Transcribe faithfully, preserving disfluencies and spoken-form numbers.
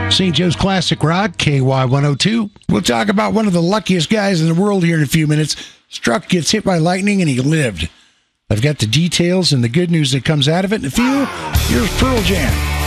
Saint Joe's Classic Rock, K Y one oh two. We'll talk about one of the luckiest guys in the world here in a few minutes. Struck, gets hit by lightning, and he lived. I've got the details and the good news that comes out of it in a few. Here's Pearl Jam.